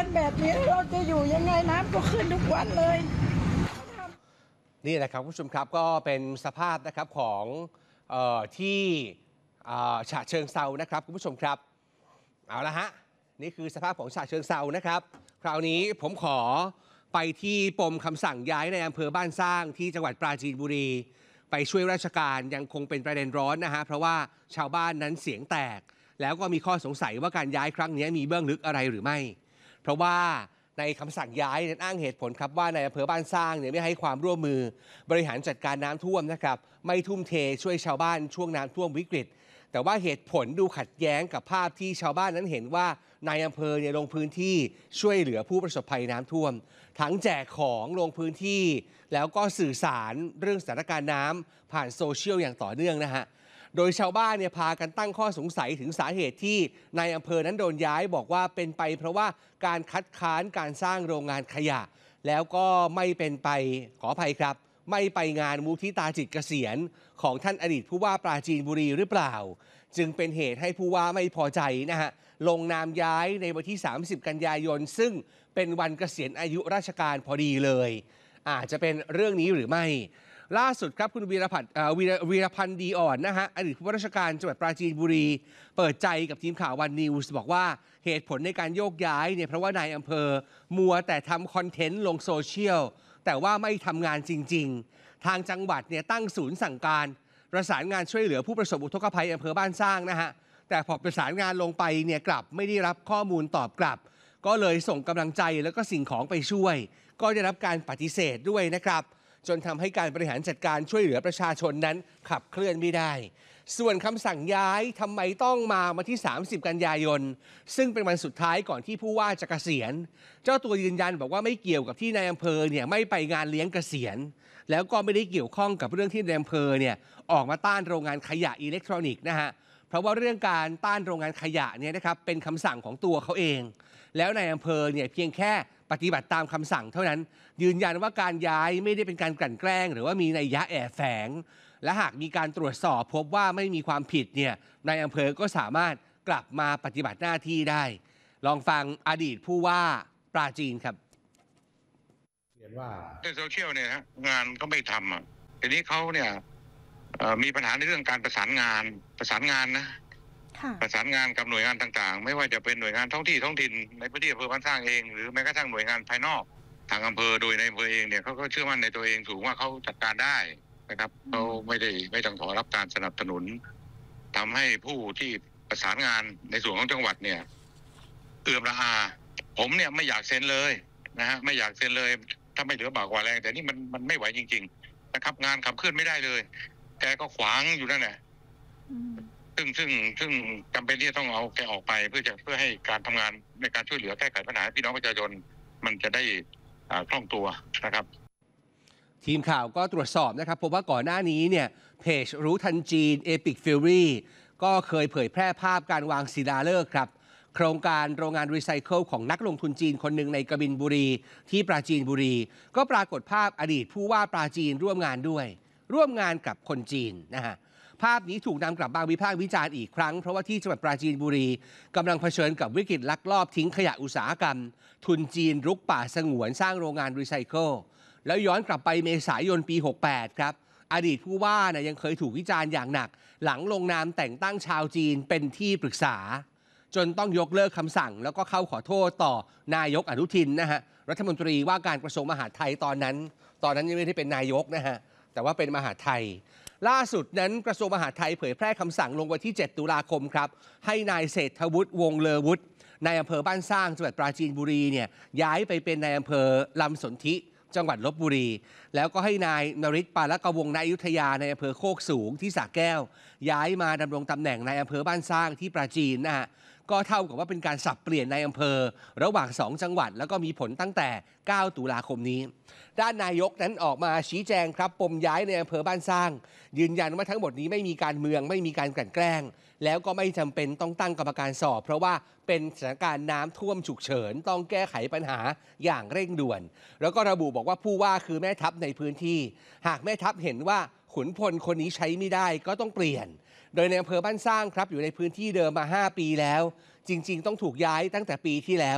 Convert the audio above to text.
กันแบบนี้เราจะอยู่ยังไงน้ำก็ขึ้นทุกวันเลยนี่แหละครับคุณผู้ชมครับก็เป็นสภาพนะครับของที่ฉะเชิงเซานะครับคุณผู้ชมครับเอาละฮะนี่คือสภาพของฉะเชิงเซานะครับคราวนี้ผมขอไปที่ปมคำสั่งย้ายในอำเภอบ้านสร้างที่จังหวัดปราจีนบุรีไปช่วยราชการยังคงเป็นประเด็นร้อนนะฮะเพราะว่าชาวบ้านนั้นเสียงแตกแล้วก็มีข้อสงสัยว่าการย้ายครั้งนี้มีเบื้องลึกอะไรหรือไม่เพราะว่าในคำสั่งย้ายนั้นอ้างเหตุผลครับว่าในอำเภอบ้านสร้างเนี่ยไม่ให้ความร่วมมือบริหารจัดการน้ำท่วมนะครับไม่ทุ่มเทช่วยชาวบ้านช่วงน้ำท่วมวิกฤตแต่ว่าเหตุผลดูขัดแย้งกับภาพที่ชาวบ้านนั้นเห็นว่านายอำเภอเนี่ยลงพื้นที่ช่วยเหลือผู้ประสบภัยน้ำท่วมทั้งแจกของลงพื้นที่แล้วก็สื่อสารเรื่องสถานการณ์น้ำผ่านโซเชียลอย่างต่อเนื่องนะฮะโดยชาวบ้านเนี่ยพากันตั้งข้อสงสัยถึงสาเหตุที่นายอำเภอนั้นโดนย้ายบอกว่าเป็นไปเพราะว่าการคัดค้านการสร้างโรงงานขยะแล้วก็ไม่เป็นไปขออภัยครับไม่ไปงานมุทิตาจิตเกษียณของท่านอดีตผู้ว่าปราจีนบุรีหรือเปล่าจึงเป็นเหตุให้ผู้ว่าไม่พอใจนะฮะลงนามย้ายในวันที่30กันยายนซึ่งเป็นวันเกษียณอายุราชการพอดีเลยอาจจะเป็นเรื่องนี้หรือไม่ล่าสุดครับคุณวีรพันธ์ดีอ่อนนะฮะอดีตผู้ว่าราชการจังหวัดปราจีนบุรีเปิดใจกับทีมข่าววันนิวส์บอกว่าเหตุผลในการโยกย้ายเนี่ยเพราะว่านายอำเภอมัวแต่ทำคอนเทนต์ลงโซเชียลแต่ว่าไม่ทำงานจริงๆทางจังหวัดเนี่ยตั้งศูนย์สั่งการประสานงานช่วยเหลือผู้ประสบอุทกภัยอำเภอบ้านสร้างนะฮะแต่พอประสานงานลงไปเนี่ยกลับไม่ได้รับข้อมูลตอบกลับก็เลยส่งกำลังใจแล้วก็สิ่งของไปช่วยก็ได้รับการปฏิเสธด้วยนะครับจนทำให้การบริหารจัดการช่วยเหลือประชาชนนั้นขับเคลื่อนไม่ได้ส่วนคำสั่งย้ายทำไมต้องมาวันที่30กันยายนซึ่งเป็นวันสุดท้ายก่อนที่ผู้ว่าจะเกษียณเจ้าตัวยืนยันบอกว่าไม่เกี่ยวกับที่นายอำเภอเนี่ยไม่ไปงานเลี้ยงเกษียณแล้วก็ไม่ได้เกี่ยวข้องกับเรื่องที่นายอำเภอเนี่ยออกมาต้านโรงงานขยะอิเล็กทรอนิกส์นะฮะเพราะว่าเรื่องการต้านโรงงานขยะเนี่ยนะครับเป็นคำสั่งของตัวเขาเองแล้วนายอำเภอเนี่ยเพียงแค่ปฏิบัติตามคำสั่งเท่านั้นยืนยันว่าการย้ายไม่ได้เป็นการกลั่นแกล้งหรือว่ามีนัยยะแอบแฝงและหากมีการตรวจสอบพบว่าไม่มีความผิดเนี่ยนายอำเภอก็สามารถกลับมาปฏิบัติหน้าที่ได้ลองฟังอดีตผู้ว่าปราจีนครับเรียนว่าในโซเชียลเนี่ยฮะงานก็ไม่ทำทีนี้เขาเนี่ยมีปัญหาในเรื่องการประสานงานนะประสานงานกับหน่วยงานต่างๆไม่ว่าจะเป็นหน่วยงานท้องถิ่นในพื้นที่อำเภอบ้านสร้างเองหรือแม้กระทั่งหน่วยงานภายนอกทางอำเภอโดยในอำเภอเองเนี่ยเขาก็เชื่อมั่นในตัวเองสูงว่าเขาจัดการได้นะครับเขาไม่ต้องขอรับการสนับสนุนทำให้ผู้ที่ประสานงานในส่วนของจังหวัดเนี่ยเอื้อมระอาผมเนี่ยไม่อยากเซ็นเลยนะฮะไม่อยากเซ็นเลยถ้าไม่เหลือบากกว่าแรงแต่นี่มันไม่ไหวจริงๆนะครับงานขับเคลื่อนไม่ได้เลยแกก็ขวางอยู่นั่นแหละซึ่งจำเป็นที่จะต้องเอาแกออกไปเพื่อให้การทำงานในการช่วยเหลือแก้ไขปัญหาพี่น้องประชาชนมันจะได้คล่องตัวนะครับทีมข่าวก็ตรวจสอบนะครับพบว่าก่อนหน้านี้เนี่ยเพจรู้ทันจีน Epic Fury ก็เคยเผยแพร่ภาพการวางศิลาฤกษ์ครับโครงการโรงงานรีไซเคิลของนักลงทุนจีนคนหนึ่งในกบินบุรีที่ปราจีนบุรีก็ปรากฏภาพอดีตผู้ว่าปราจีนร่วมงานด้วยร่วมงานกับคนจีนนะฮะภาพนี้ถูกนำกลับมาวิพากษ์วิจารณ์อีกครั้งเพราะว่าที่จังหวัดปราจีนบุรีกำลังเผชิญกับวิกฤตลักลอบทิ้งขยะอุตสาหกรรมทุนจีนรุกป่าสงวนสร้างโรงงานรีไซเคิลแล้วย้อนกลับไปเมษายนปี 68 ครับอดีตผู้ว่านะยังเคยถูกวิจารณ์อย่างหนักหลังลงนามแต่งตั้งชาวจีนเป็นที่ปรึกษาจนต้องยกเลิกคำสั่งแล้วก็เข้าขอโทษต่อนายกอนุทินนะฮะรัฐมนตรีว่าการกระทรวงมหาดไทยตอนนั้นยังไม่ได้เป็นนายกนะฮะแต่ว่าเป็นมหาดไทยล่าสุดนั้นกระทรวงมหาดไทยเผยแพร่คำสั่งลงวันที่ 7 ตุลาคมครับให้นายเศรษฐวุฒิวงศ์เลอวุฒินายอำเภอบ้านสร้างจังหวัดปราจีนบุรีเนี่ยย้ายไปเป็นนายอำเภอลำสนธิจังหวัดลพบุรีแล้วก็ให้นายนฤทธิ์ปาลกวงศ์นายอยุธยาในอำเภอโคกสูงที่สระแก้วย้ายมาดำรงตำแหน่งนายอำเภอบ้านสร้างที่ปราจีนนะฮะก็เท่ากับว่าเป็นการสับเปลี่ยนในอำเภอระหว่าง2จังหวัดแล้วก็มีผลตั้งแต่9 ตุลาคมนี้ด้านนายกนั้นออกมาชี้แจงครับปมย้ายในอำเภอบ้านสร้างยืนยันว่าทั้งหมดนี้ไม่มีการเมืองไม่มีการกลั่นแกล้งแล้วก็ไม่จำเป็นต้องตั้งกรรมการสอบเพราะว่าเป็นสถานการณ์น้ำท่วมฉุกเฉินต้องแก้ไขปัญหาอย่างเร่งด่วนแล้วก็ระบุบอกว่าผู้ว่าคือแม่ทัพในพื้นที่หากแม่ทัพเห็นว่าขุนพลคนนี้ใช้ไม่ได้ก็ต้องเปลี่ยนโดยในอำเภอบ้านสร้างครับอยู่ในพื้นที่เดิมมา5 ปีแล้วจริงๆต้องถูกย้ายตั้งแต่ปีที่แล้ว